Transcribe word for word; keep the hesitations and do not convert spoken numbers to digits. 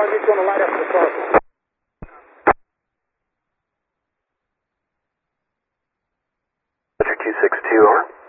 one, he's going to light up the target. Roger, Q six two, over.